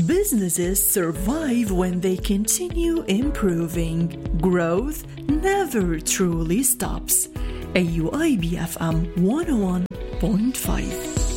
Businesses survive when they continue improving. Growth never truly stops. AUIB FM 101.5